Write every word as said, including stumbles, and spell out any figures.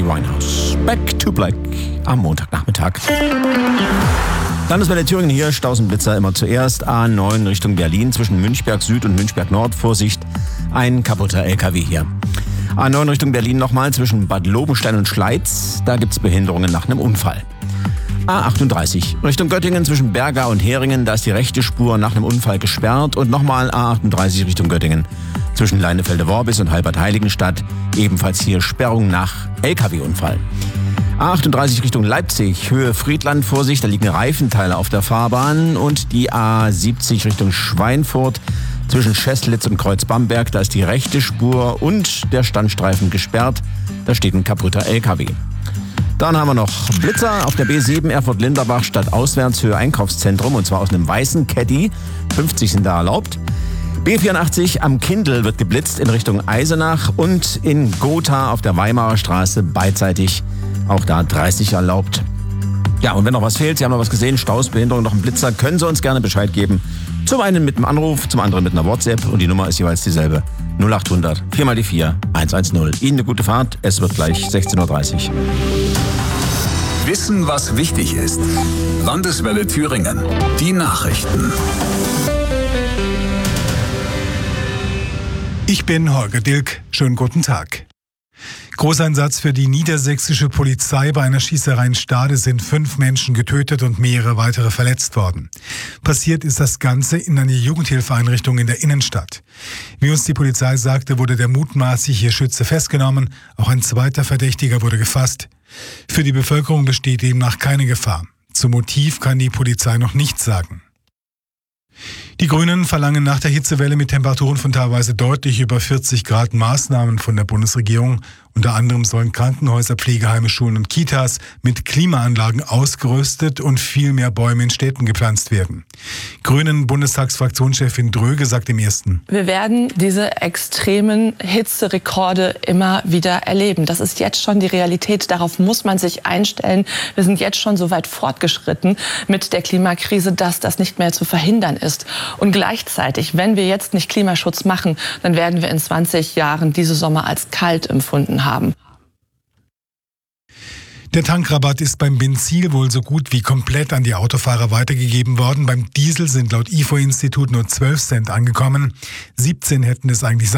Winehouse. Back to Black am Montagnachmittag. Landeswelle Thüringen hier, Staus und Blitzer immer zuerst. A neun Richtung Berlin zwischen Münchberg Süd und Münchberg Nord. Vorsicht, ein kaputter L K W hier. A neun Richtung Berlin nochmal zwischen Bad Lobenstein und Schleiz. Da gibt's Behinderungen nach einem Unfall. A achtunddreißig Richtung Göttingen zwischen Berga und Heringen. Da ist die rechte Spur nach einem Unfall gesperrt. Und nochmal A achtunddreißig Richtung Göttingen zwischen Leinefelde-Worbis und Halbert-Heiligenstadt. Ebenfalls hier Sperrung nach L K W-Unfall. A achtunddreißig Richtung Leipzig, Höhe Friedland, Vorsicht, da liegen Reifenteile auf der Fahrbahn. Und die A siebzig Richtung Schweinfurt zwischen Scheßlitz und Kreuz Bamberg, da ist die rechte Spur und der Standstreifen gesperrt. Da steht ein kaputter L K W. Dann haben wir noch Blitzer auf der B sieben Erfurt-Linderbach stadtauswärts Höhe Einkaufszentrum, und zwar aus einem weißen Caddy. fünfzig sind da erlaubt. B vierundachtzig am Kindl wird geblitzt in Richtung Eisenach und in Gotha auf der Weimarer Straße beidseitig. Auch da dreißig erlaubt. Ja, und wenn noch was fehlt, Sie haben noch was gesehen, Staus, Behinderung, noch ein Blitzer, können Sie uns gerne Bescheid geben. Zum einen mit einem Anruf, zum anderen mit einer WhatsApp, und die Nummer ist jeweils dieselbe. null achthundert vier mal die vier hundertzehn. Ihnen eine gute Fahrt, es wird gleich sechzehn Uhr dreißig. Wissen, was wichtig ist. Landeswelle Thüringen. Die Nachrichten. Ich bin Holger Dilk. Schönen guten Tag. Großeinsatz für die niedersächsische Polizei. Bei einer Schießerei in Stade sind fünf Menschen getötet und mehrere weitere verletzt worden. Passiert ist das Ganze in einer Jugendhilfeeinrichtung in der Innenstadt. Wie uns die Polizei sagte, wurde der mutmaßliche Schütze festgenommen. Auch ein zweiter Verdächtiger wurde gefasst. Für die Bevölkerung besteht demnach keine Gefahr. Zum Motiv kann die Polizei noch nichts sagen. Die Grünen verlangen nach der Hitzewelle mit Temperaturen von teilweise deutlich über vierzig Grad Maßnahmen von der Bundesregierung. Unter anderem sollen Krankenhäuser, Pflegeheime, Schulen und Kitas mit Klimaanlagen ausgerüstet und viel mehr Bäume in Städten gepflanzt werden. Grünen Bundestagsfraktionschefin Dröge sagt im Ersten: Wir werden diese extremen Hitzerekorde immer wieder erleben. Das ist jetzt schon die Realität. Darauf muss man sich einstellen. Wir sind jetzt schon so weit fortgeschritten mit der Klimakrise, dass das nicht mehr zu verhindern ist. Und gleichzeitig, wenn wir jetzt nicht Klimaschutz machen, dann werden wir in zwanzig Jahren diese Sommer als kalt empfunden haben. Der Tankrabatt ist beim Benzin wohl so gut wie komplett an die Autofahrer weitergegeben worden. Beim Diesel sind laut I F O-Institut nur zwölf Cent angekommen. siebzehn hätten es eigentlich sein